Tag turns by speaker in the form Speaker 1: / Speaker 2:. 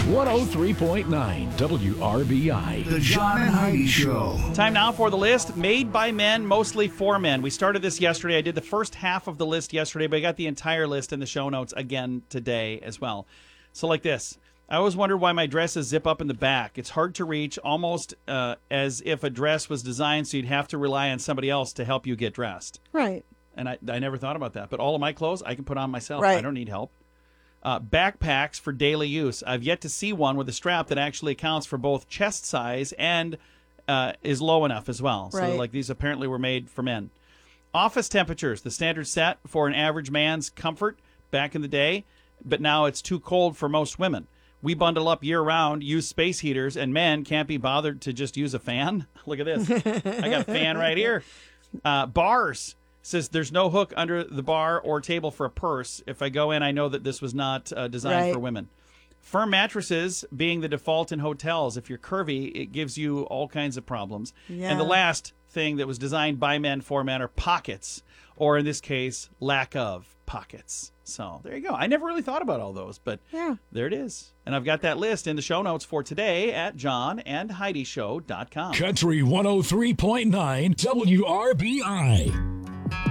Speaker 1: 103.9 WRBI.
Speaker 2: The John and Heidi Show.
Speaker 3: Time now for the list made by men, mostly for men. We started this yesterday. I did the first half of the list yesterday, but I got the entire list in the show notes again today as well. So like this. I always wondered why my dresses zip up in the back. It's hard to reach, almost as if a dress was designed so you'd have to rely on somebody else to help you get dressed.
Speaker 4: Right.
Speaker 3: And I never thought about that. But all of my clothes I can put on myself.
Speaker 4: Right.
Speaker 3: I don't need help. Backpacks for daily use. I've yet to see one with a strap that actually accounts for both chest size and is low enough as well.
Speaker 4: Right.
Speaker 3: So like these apparently were made for men. Office temperatures, the standard set for an average man's comfort back in the day, but now it's too cold for most women. We bundle up year-round, use space heaters, and men can't be bothered to just use a fan. Look at this. I got a fan right here. Bars. Says there's no hook under the bar or table for a purse. If I go in, I know that this was not designed for women. Firm mattresses being the default in hotels. If you're curvy, it gives you all kinds of problems.
Speaker 4: Yeah.
Speaker 3: And the last thing that was designed by men for men are pockets, or in this case, lack of pockets. So there you go. I never really thought about all those, but there it is. And I've got that list in the show notes for today at johnandheidishow.com.
Speaker 1: Country 103.9 WRBI.